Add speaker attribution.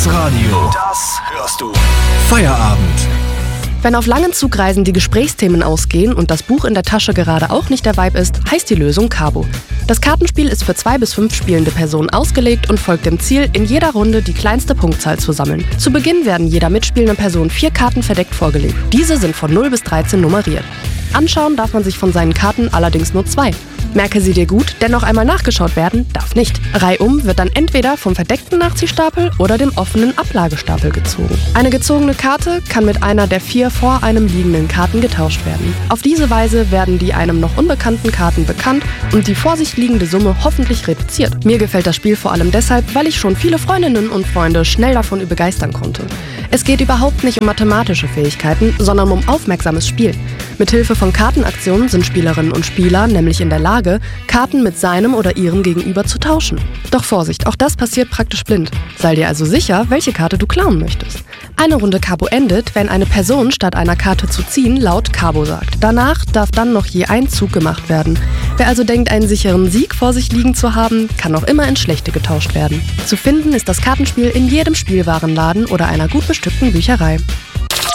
Speaker 1: Das Radio. Das hörst du. Feierabend.
Speaker 2: Wenn auf langen Zugreisen die Gesprächsthemen ausgehen und das Buch in der Tasche gerade auch nicht der Vibe ist, heißt die Lösung Cabo. Das Kartenspiel ist für 2 bis 5 spielende Personen ausgelegt und folgt dem Ziel, in jeder Runde die kleinste Punktzahl zu sammeln. Zu Beginn werden jeder mitspielenden Person 4 Karten verdeckt vorgelegt. Diese sind von 0 bis 13 nummeriert. Anschauen darf man sich von seinen Karten allerdings nur 2. Merke sie dir gut, denn noch einmal nachgeschaut werden darf nicht. Reihum wird dann entweder vom verdeckten Nachziehstapel oder dem offenen Ablagestapel gezogen. Eine gezogene Karte kann mit einer der 4 vor einem liegenden Karten getauscht werden. Auf diese Weise werden die einem noch unbekannten Karten bekannt und die vor sich liegende Summe hoffentlich reduziert. Mir gefällt das Spiel vor allem deshalb, weil ich schon viele Freundinnen und Freunde schnell davon begeistern konnte. Es geht überhaupt nicht um mathematische Fähigkeiten, sondern um aufmerksames Spiel. Mithilfe von Kartenaktionen sind Spielerinnen und Spieler nämlich in der Lage, Karten mit seinem oder ihrem Gegenüber zu tauschen. Doch Vorsicht, auch das passiert praktisch blind. Sei dir also sicher, welche Karte du klauen möchtest. Eine Runde Cabo endet, wenn eine Person statt einer Karte zu ziehen laut Cabo sagt. Danach darf dann noch je ein Zug gemacht werden. Wer also denkt, einen sicheren Sieg vor sich liegen zu haben, kann auch immer in schlechte getauscht werden. Zu finden ist das Kartenspiel in jedem Spielwarenladen oder einer gut bestückten Bücherei.